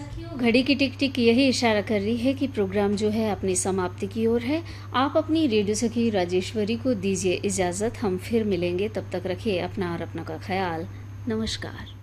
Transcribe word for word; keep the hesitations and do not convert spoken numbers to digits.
साथियों, घड़ी की टिक टिक यही इशारा कर रही है कि प्रोग्राम जो है अपनी समाप्ति की ओर है। आप अपनी रेडियो सखी राजेश्वरी को दीजिए इजाज़त। हम फिर मिलेंगे, तब तक रखिए अपना और अपनों का ख्याल। नमस्कार।